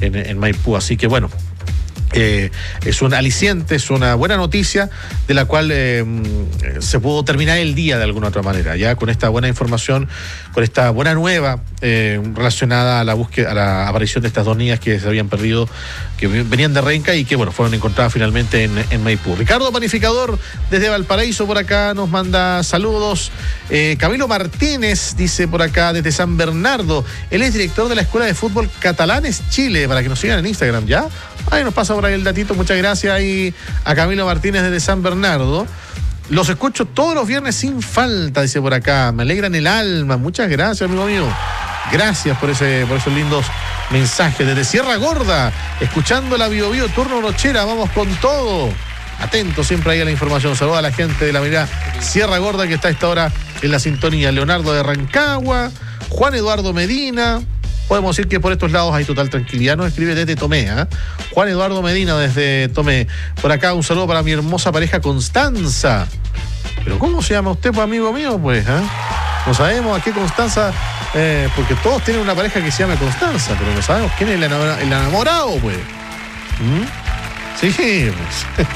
en Maipú. Así que bueno, es un aliciente, es una buena noticia de la cual se pudo terminar el día de alguna otra manera, ya con esta buena información, con esta buena nueva relacionada a la búsqueda, a la aparición de estas dos niñas que se habían perdido, que venían de Renca y que bueno, fueron encontradas finalmente en Maipú. Ricardo Panificador desde Valparaíso por acá nos manda saludos. Camilo Martínez dice por acá desde San Bernardo, él es director de la Escuela de Fútbol Catalanes Chile, para que nos sigan en Instagram, ¿ya? Ahí nos pasa por ahí el datito, muchas gracias ahí a Camilo Martínez desde San Bernardo. Los escucho todos los viernes sin falta, dice por acá, me alegran el alma, muchas gracias, amigo mío. Gracias por esos lindos mensajes. Desde Sierra Gorda, escuchando la Bio Bio Turno Nochera, vamos con todo. Atento siempre ahí a la información. Saluda a la gente de la mirada Sierra Gorda que está a esta hora en la sintonía. Leonardo de Rancagua, Juan Eduardo Medina. Podemos decir que por estos lados hay total tranquilidad. Nos escribe desde Tomé, ¿eh? Juan Eduardo Medina desde Tomé. Por acá un saludo para mi hermosa pareja Constanza. ¿Pero cómo se llama usted, pues, amigo mío? Pues, no sabemos a qué Constanza, porque todos tienen una pareja que se llama Constanza, pero no sabemos quién es el enamorado, pues. Sí, pues.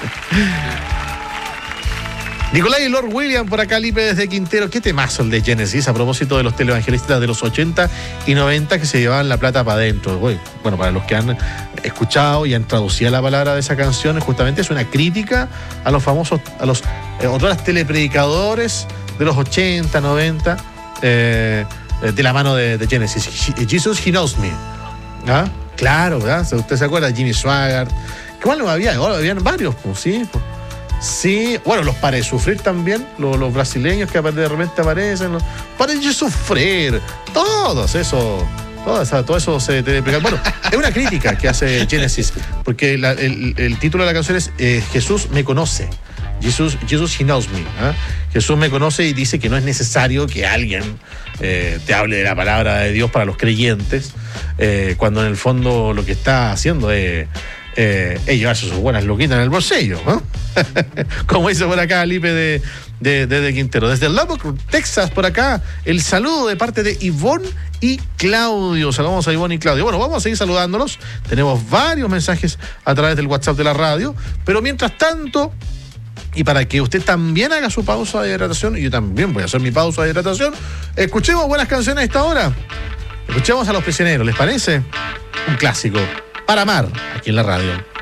Nicolás y Lord William por acá, Lipe desde Quintero. Qué temazo el de Genesis a propósito de los televangelistas de los 80 y 90 que se llevaban la plata para adentro. Bueno, para los que han escuchado y han traducido la palabra de esa canción, justamente es una crítica a los famosos, a los otros telepredicadores de los 80, 90, de la mano de Genesis. Jesus, He Knows Me. ¿Ah? Claro, ¿verdad? ¿Usted se acuerda? Jimmy Swaggart. ¿Qué mal no había? Ahora habían varios, pues, sí. Sí, bueno, los Para de Sufrir también, los brasileños que de repente aparecen, los Para de Sufrir, todo eso se teleplica. Bueno, es una crítica que hace Genesis, porque el título de la canción es Jesús me conoce. Jesus He Knows Me. Jesús me conoce y dice que no es necesario que alguien te hable de la palabra de Dios para los creyentes, cuando en el fondo lo que está haciendo es llevarse sus buenas loquitas en el bolsillo, ¿no? Como dice por acá Lipe de Quintero. Desde Lubbock, Texas, por acá, el saludo de parte de Ivonne y Claudio. Saludamos a Ivonne y Claudio. Bueno, vamos a seguir saludándolos. Tenemos varios mensajes a través del WhatsApp de la radio, pero mientras tanto, y para que usted también haga su pausa de hidratación, y yo también voy a hacer mi pausa de hidratación, escuchemos buenas canciones a esta hora. Escuchemos a Los Prisioneros, ¿les parece? Un clásico para amar aquí en la radio.